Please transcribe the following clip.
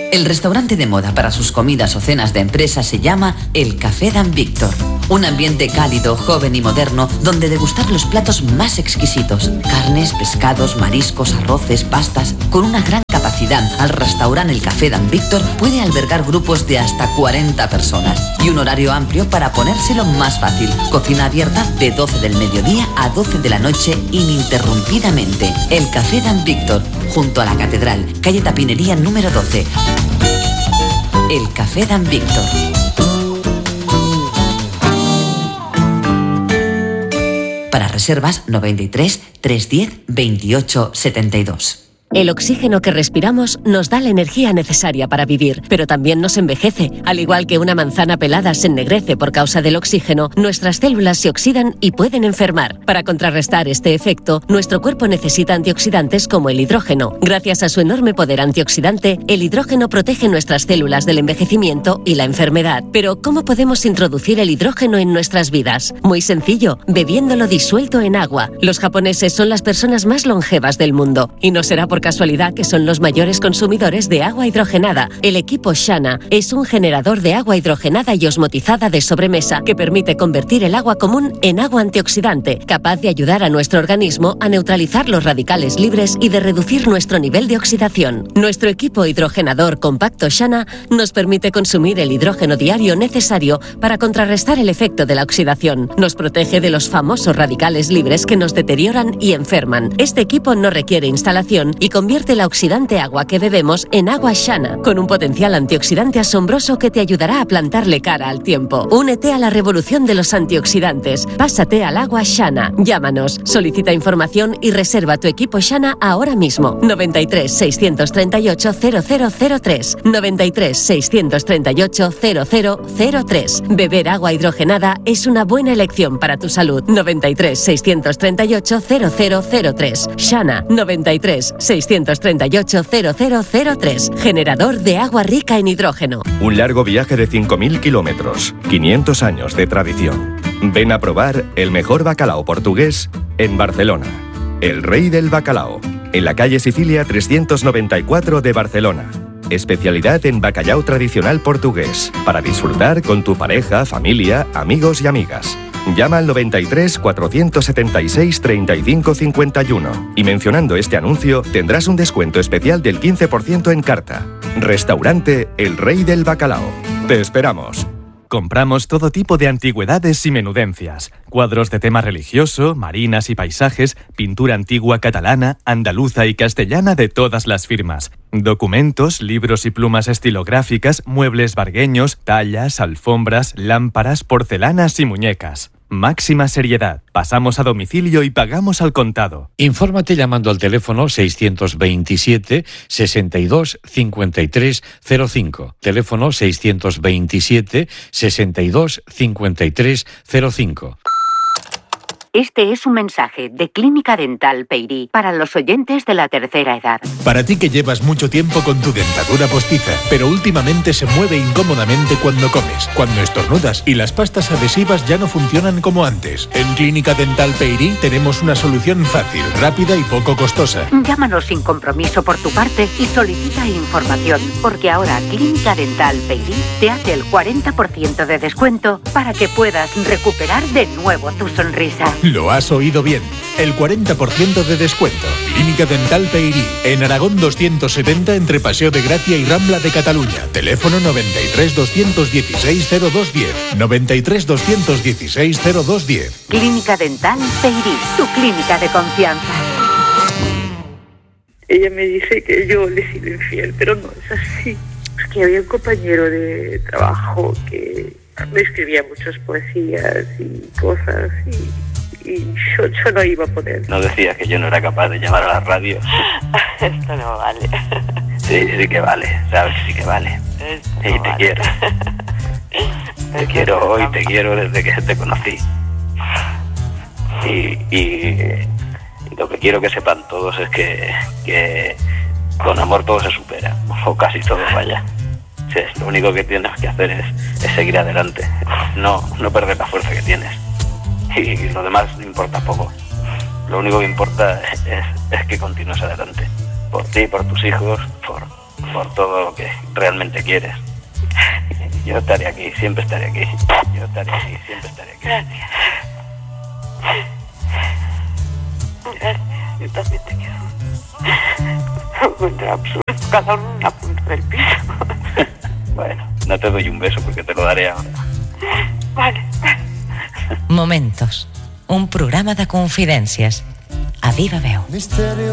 El restaurante de moda para sus comidas o cenas de empresa se llama El Café Dan Víctor. Un ambiente cálido, joven y moderno donde degustar los platos más exquisitos. Carnes, pescados, mariscos, arroces, pastas. Con una gran capacidad, al restaurante El Café Dan Víctor puede albergar grupos de hasta 40 personas. Y un horario amplio para ponérselo más fácil. Cocina abierta de 12 del mediodía a 12 de la noche ininterrumpidamente. El Café Dan Víctor, junto a la Catedral, calle Tapinería número 12. El Café Dan Víctor. Para reservas 93 310 28 72. El oxígeno que respiramos nos da la energía necesaria para vivir, pero también nos envejece. Al igual que una manzana pelada se ennegrece por causa del oxígeno, nuestras células se oxidan y pueden enfermar. Para contrarrestar este efecto, nuestro cuerpo necesita antioxidantes como el hidrógeno. Gracias a su enorme poder antioxidante, el hidrógeno protege nuestras células del envejecimiento y la enfermedad. Pero, ¿cómo podemos introducir el hidrógeno en nuestras vidas? Muy sencillo, bebiéndolo disuelto en agua. Los japoneses son las personas más longevas del mundo, y no será por casualidad que son los mayores consumidores de agua hidrogenada. El equipo Shana es un generador de agua hidrogenada y osmotizada de sobremesa que permite convertir el agua común en agua antioxidante, capaz de ayudar a nuestro organismo a neutralizar los radicales libres y de reducir nuestro nivel de oxidación. Nuestro equipo hidrogenador compacto Shana nos permite consumir el hidrógeno diario necesario para contrarrestar el efecto de la oxidación. Nos protege de los famosos radicales libres que nos deterioran y enferman. Este equipo no requiere instalación y convierte la oxidante agua que bebemos en agua Shana, con un potencial antioxidante asombroso que te ayudará a plantarle cara al tiempo. Únete a la revolución de los antioxidantes. Pásate al agua Shana. Llámanos, solicita información y reserva tu equipo Shana ahora mismo. 93 638 0003. 93 638 0003. Beber agua hidrogenada es una buena elección para tu salud. 93 638 0003. Shana. 93 638 0003. Generador de agua rica en hidrógeno. Un largo viaje de 5.000 kilómetros, 500 años de tradición. Ven a probar el mejor bacalao portugués en Barcelona. El Rey del Bacalao, en la calle Sicilia 394 de Barcelona. Especialidad en bacalao tradicional portugués, para disfrutar con tu pareja, familia, amigos y amigas. Llama al 93 476 35 51 y mencionando este anuncio tendrás un descuento especial del 15% en carta. Restaurante El Rey del Bacalao. Te esperamos. Compramos todo tipo de antigüedades y menudencias, cuadros de tema religioso, marinas y paisajes, pintura antigua catalana, andaluza y castellana de todas las firmas, documentos, libros y plumas estilográficas, muebles vargueños, tallas, alfombras, lámparas, porcelanas y muñecas. Máxima seriedad. Pasamos a domicilio y pagamos al contado. Infórmate llamando al teléfono 627 62 53 05. Teléfono 627 62 53 05. Este es un mensaje de Clínica Dental Peyrí para los oyentes de la tercera edad. Para ti que llevas mucho tiempo con tu dentadura postiza, pero últimamente se mueve incómodamente cuando comes, cuando estornudas y las pastas adhesivas ya no funcionan como antes. En Clínica Dental Peyrí tenemos una solución fácil, rápida y poco costosa. Llámanos sin compromiso por tu parte y solicita información, porque ahora Clínica Dental Peyrí te hace el 40% de descuento para que puedas recuperar de nuevo tu sonrisa. Lo has oído bien. El 40% de descuento. Clínica Dental Peyrí. En Aragón 270 entre Paseo de Gracia y Rambla de Cataluña. Teléfono 93 216 0210. 93 216 0210. Clínica Dental Peyrí. Tu clínica de confianza. Ella me dice que yo le he sido infiel, pero no es así. Es que había un compañero de trabajo que me escribía muchas poesías y cosas y yo no iba a poder. No decía que yo no era capaz de llamar a la radio. Esto no vale. Sí que vale, sabes, sí que vale. Esto Y no te vale. quiero. Te quiero hoy, te quiero desde que te conocí. Y lo que quiero que sepan todos es que con amor todo se supera, o casi todo, vaya. Sí, lo único que tienes que hacer es seguir adelante, no perder la fuerza que tienes. Y lo demás importa poco. Lo único que importa es que continúes adelante. Por ti, por tus hijos, por todo lo que realmente quieres. Yo estaré aquí, siempre estaré aquí. Yo estaré aquí, siempre estaré aquí. Gracias. Gracias. Yo también te quiero. Me encuentro absurdo. Cada uno en una punta del piso. Bueno, no te doy un beso porque te lo daré ahora. Vale. Momentos. Un programa de confidències. A Viva Veu.